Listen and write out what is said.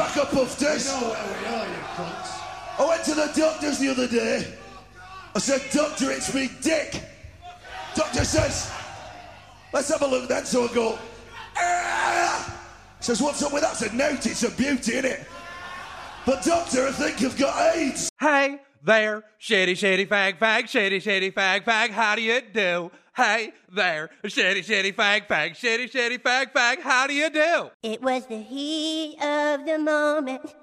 pack of pufters. You know where we are, you cunts. I went to the doctor's the other day. I said, doctor, it's me dick. Doctor says, let's have a look then. So I go, ah! Says, what's up with that? I said, no, it's a beauty, innit? But doctor, I think you've got AIDS. Hey there, shitty fag, shitty fag, how do you do? Hey there, shitty fag, shitty fag, how do you do? It was the heat of the moment.